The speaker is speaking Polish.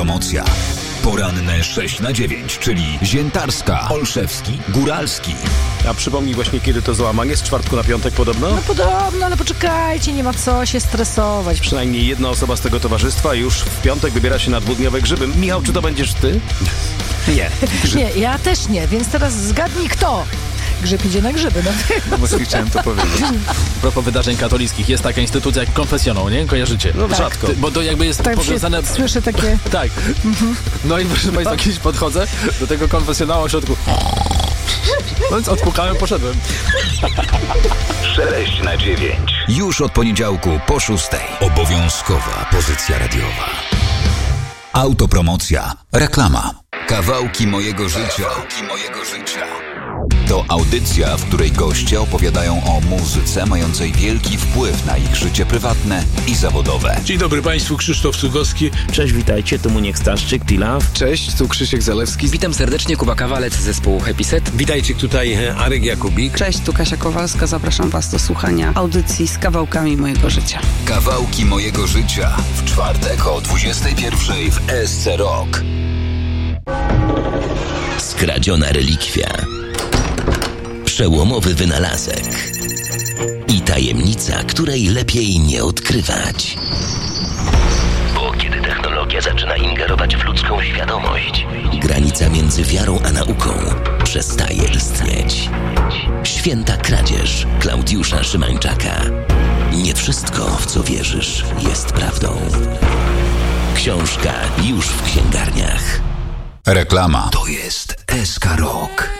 Autopromocja. Poranne 6/9, czyli Ziętarska, Olszewski, Góralski. A przypomnij właśnie, kiedy to załamanie? Z czwartku na piątek podobno? No podobno, ale poczekajcie, nie ma co się stresować. Przynajmniej jedna osoba z tego towarzystwa już w piątek wybiera się na dwudniowe grzyby. Michał, czy to będziesz ty? Nie. Nie, ja też nie, więc teraz zgadnij kto. Grzyb idzie na grzyby. No właśnie chciałem to powiedzieć. A propos wydarzeń katolickich, jest taka instytucja jak konfesjonał, nie? Kojarzycie? No rzadko. Bo to jakby jest Tak powiązane... słyszę takie... Tak. No i proszę Państwa, kiedyś podchodzę do tego konfesjonału w środku. No więc odpukałem, poszedłem. 6/9. Już od poniedziałku po 6. Obowiązkowa pozycja radiowa. Autopromocja. Reklama. Kawałki mojego życia. Kawałki mojego życia. To audycja, w której goście opowiadają o muzyce mającej wielki wpływ na ich życie prywatne i zawodowe. Dzień dobry Państwu, Krzysztof Cugowski. Cześć, witajcie, tu Muniek Staszczyk, T-Love. Cześć, tu Krzysiek Zalewski. Witam serdecznie, Kuba Kawalec z zespołu Happy Set. Witajcie, tutaj Arek Jakubik. Cześć, tu Kasia Kowalska, zapraszam Was do słuchania audycji z kawałkami mojego życia. Kawałki mojego życia. W czwartek o 21:00 w SC Rock. Skradziona relikwia. Przełomowy wynalazek i tajemnica, której lepiej nie odkrywać. Bo kiedy technologia zaczyna ingerować w ludzką świadomość, granica między wiarą a nauką przestaje istnieć. Święta kradzież Klaudiusza Szymańczaka. Nie wszystko, w co wierzysz, jest prawdą. Książka już w księgarniach. Reklama. To jest SK Rock.